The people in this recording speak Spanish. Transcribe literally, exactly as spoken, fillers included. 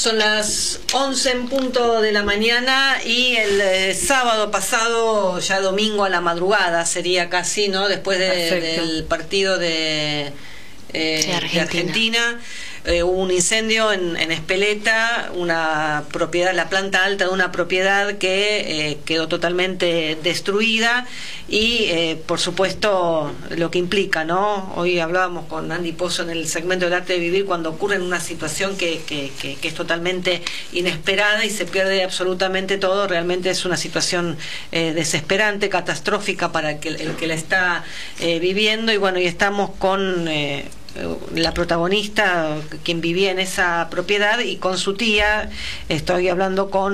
Son las once en punto de la mañana y el eh, sábado pasado, ya domingo a la madrugada sería casi, ¿no? Después de, del partido de, eh, de Argentina, de Argentina eh, hubo un incendio en, en Espeleta, una propiedad, la planta alta de una propiedad que eh, quedó totalmente destruida y eh, por supuesto lo que implica, ¿no? Hoy hablábamos con Andy Pozo en el segmento del arte de vivir cuando ocurre en una situación que, que, que, que es totalmente inesperada y se pierde absolutamente todo. Realmente es una situación eh, desesperante, catastrófica para el que, el que la está eh, viviendo, y bueno, y estamos con eh, la protagonista, quien vivía en esa propiedad, y con su tía. Estoy hablando con